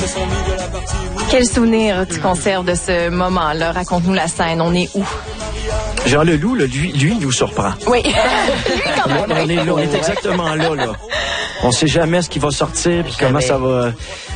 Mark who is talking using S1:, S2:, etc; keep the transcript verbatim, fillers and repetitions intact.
S1: Quel souvenir tu conserves de ce moment-là? Raconte-nous la scène. On est où?
S2: Jean Leloup, là, lui, lui, il nous surprend.
S1: Oui. Lui, quand même.
S2: On est là, on est exactement là, là. On sait jamais ce qui va sortir, puis comment ça va...